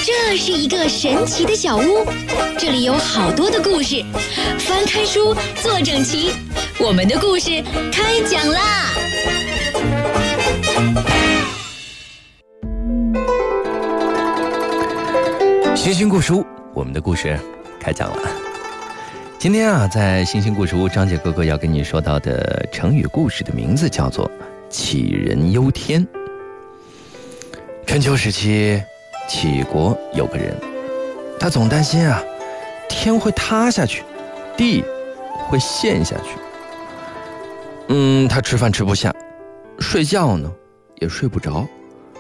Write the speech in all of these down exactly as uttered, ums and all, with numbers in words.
这是一个神奇的小屋，这里有好多的故事。翻开书，坐整齐，我们的故事开讲啦！ 星星故事屋，我们的故事开讲了。今天啊，在星星故事屋，张姐哥哥要跟你说到的成语故事的名字叫做杞人忧天。春秋时期，杞国有个人，他总担心啊，天会塌下去，地会陷下去。嗯，他吃饭吃不下，睡觉呢也睡不着，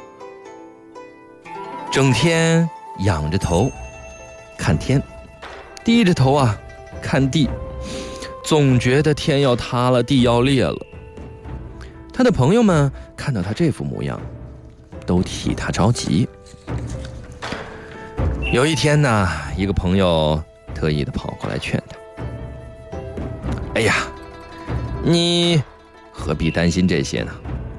整天仰着头看天，低着头啊看地，总觉得天要塌了，地要裂了。他的朋友们看到他这副模样，都替他着急。有一天呢，一个朋友特意的跑过来劝他：哎呀，你何必担心这些呢？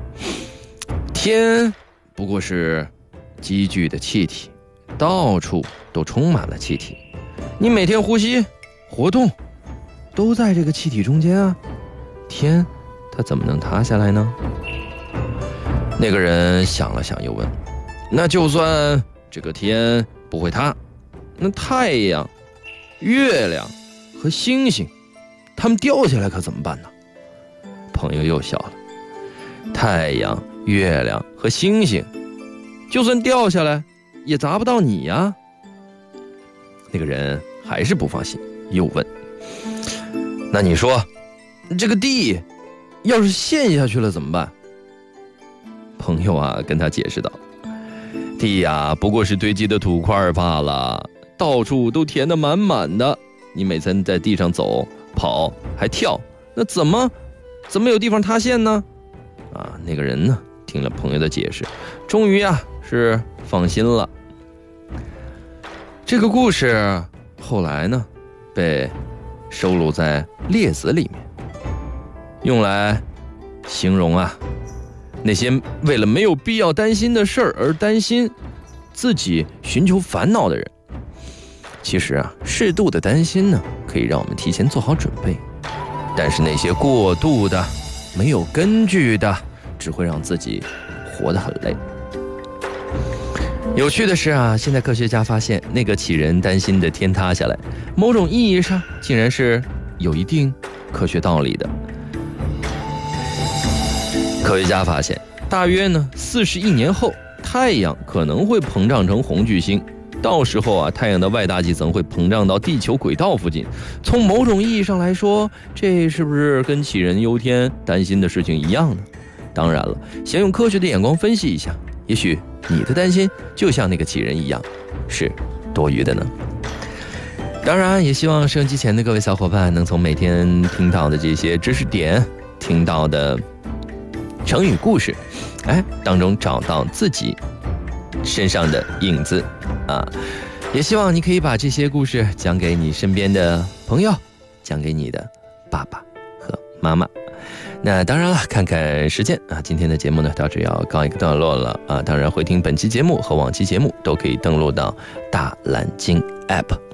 天不过是积聚的气体，到处都充满了气体，你每天呼吸活动都在这个气体中间啊，天它怎么能塌下来呢？那个人想了想又问：那就算这个天不会塌，那太阳、月亮和星星它们掉下来可怎么办呢？朋友又笑了：太阳、月亮和星星就算掉下来也砸不到你呀。那个人还是不放心，又问：那你说这个地要是陷下去了怎么办？朋友啊跟他解释道：地呀不过是堆积的土块罢了，到处都填得满满的，你每次在地上走跑还跳，那怎么怎么有地方塌陷呢？啊，那个人呢听了朋友的解释，终于啊是放心了。这个故事后来呢被收录在《列子》里面，用来形容啊那些为了没有必要担心的事儿而担心，自己寻求烦恼的人。其实啊，适度的担心呢，可以让我们提前做好准备，但是那些过度的、没有根据的，只会让自己活得很累。有趣的是啊，现在科学家发现，那个杞人担心的天塌下来，某种意义上竟然是有一定科学道理的。科学家发现，大约呢四十亿年后，太阳可能会膨胀成红巨星，到时候啊，太阳的外大气层会膨胀到地球轨道附近。从某种意义上来说，这是不是跟杞人忧天担心的事情一样呢？当然了，先用科学的眼光分析一下，也许你的担心就像那个杞人一样，是多余的呢。当然，也希望收音机前的各位小伙伴能从每天听到的这些知识点，听到的成语故事，哎，当中找到自己身上的影子啊！也希望你可以把这些故事讲给你身边的朋友，讲给你的爸爸和妈妈。那当然了，看看时间啊，今天的节目呢到这要告一个段落了啊！当然，回听本期节目和往期节目都可以登录到大蓝鲸 App。